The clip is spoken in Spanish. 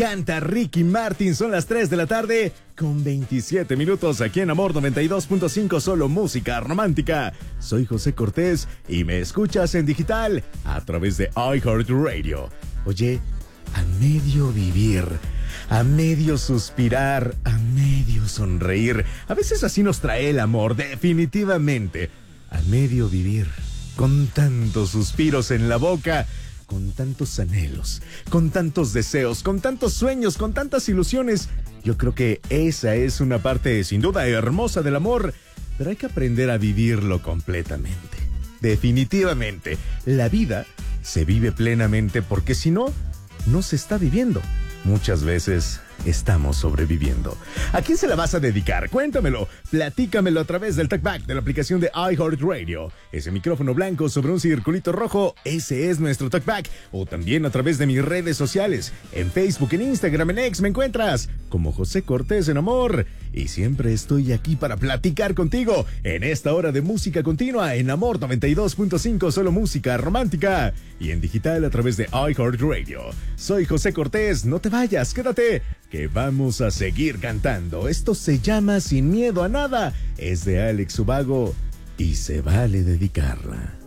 Canta Ricky Martin, son las 3 de la tarde con 27 minutos aquí en Amor 92.5, solo música romántica. Soy José Cortés y me escuchas en digital a través de iHeartRadio. Oye, a medio vivir, a medio suspirar, a medio sonreír. A veces así nos trae el amor, definitivamente. A medio vivir, con tantos suspiros en la boca, con tantos anhelos, con tantos deseos, con tantos sueños, con tantas ilusiones. Yo creo que esa es una parte sin duda hermosa del amor, pero hay que aprender a vivirlo completamente. Definitivamente, la vida se vive plenamente porque si no, no se está viviendo. Muchas veces estamos sobreviviendo. ¿A quién se la vas a dedicar? Cuéntamelo, platícamelo a través del talkback de la aplicación de iHeartRadio. Ese micrófono blanco sobre un circulito rojo, ese es nuestro talkback. O también a través de mis redes sociales. En Facebook, en Instagram, en X me encuentras como José Cortés en Amor. Y siempre estoy aquí para platicar contigo en esta hora de música continua en Amor 92.5, solo música romántica. Y en digital a través de iHeartRadio. Soy José Cortés, no te vayas, quédate, que vamos a seguir cantando. Esto se llama Sin Miedo a Nada, es de Alex Ubago y se vale dedicarla.